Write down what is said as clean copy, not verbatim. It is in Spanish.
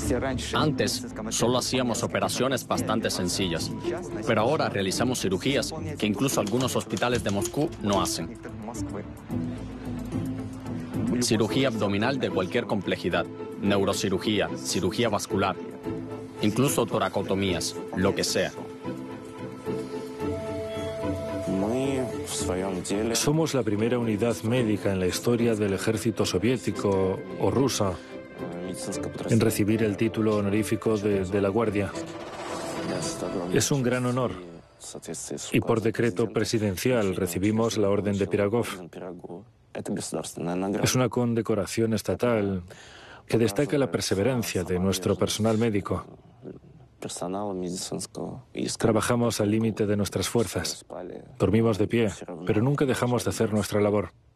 Antes solo hacíamos operaciones bastante sencillas, pero ahora realizamos cirugías que incluso algunos hospitales de Moscú no hacen. Cirugía abdominal de cualquier complejidad, neurocirugía, cirugía vascular, incluso toracotomías, lo que sea. Somos la primera unidad médica en la historia del ejército soviético o ruso en recibir el título honorífico de la Guardia. Es un gran honor. Y por decreto presidencial recibimos la Orden de Pirogov. Es una condecoración estatal que destaca la perseverancia de nuestro personal médico. Trabajamos al límite de nuestras fuerzas. Dormimos de pie, pero nunca dejamos de hacer nuestra labor.